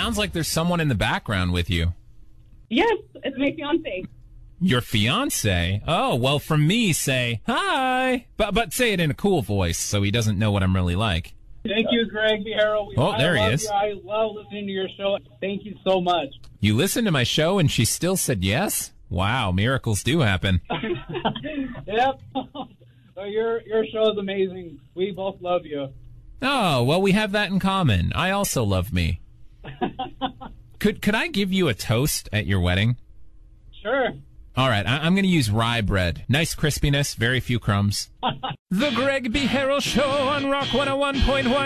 sounds like there's someone in the background with you. Yes, it's my fiance. Your fiance? Oh, well, from me, say hi. But say it in a cool voice so he doesn't know what I'm really like. Thank you, Greg Vihero. Oh, there he is. You. I love listening to your show. Thank you so much. You listened to my show and she still said yes? Wow, miracles do happen. Yep. Well, your show is amazing. We both love you. Oh, well, we have that in common. I also love me. Could I give you a toast at your wedding? Sure. All right, I'm going to use rye bread. Nice crispiness, very few crumbs. The Greg Vihero Show on Rock 101.1.